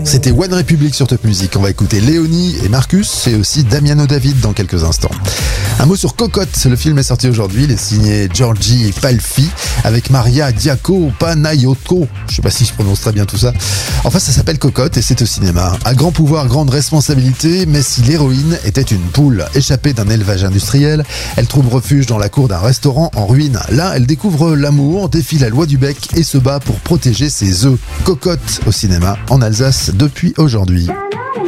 C'était One Republic sur Top Music. On va écouter Léonie et Marcus et aussi Damiano David dans quelques instants. Un mot sur Cocotte, le film est sorti aujourd'hui, il est signé Giorgi Palfi avec Maria Diaco-Panayotko. Je sais pas si je prononce très bien tout ça. Enfin, ça s'appelle Cocotte et c'est au cinéma. À grand pouvoir, grande responsabilité, mais si l'héroïne était une poule échappée d'un élevage industriel, elle trouve refuge dans la cour d'un restaurant en ruine. Là, elle découvre l'amour, défie la loi du bec et se bat pour protéger ses œufs. Cocotte au cinéma en Alsace depuis aujourd'hui.